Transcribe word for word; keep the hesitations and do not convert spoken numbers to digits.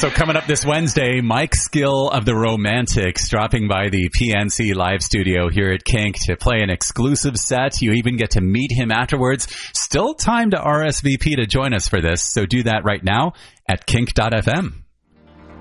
So coming up this Wednesday, Mike Skill of the Romantics dropping by the P N C Live Studio here at Kink to play an exclusive set. You even get to meet him afterwards. Still time to R S V P to join us for this, so do that right now at kink dot f m.